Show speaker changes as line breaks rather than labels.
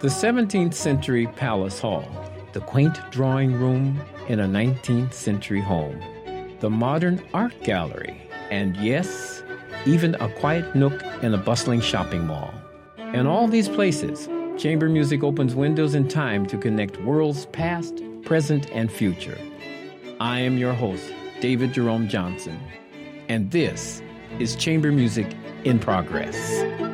The 17th century Palace Hall, the quaint drawing room in a 19th century home, the modern art gallery, and yes, even a quiet nook in a bustling shopping mall. In all these places, chamber music opens windows in time to connect worlds past, present, and future. I am your host, David Jerome Johnson, and this is Chamber Music in Progress.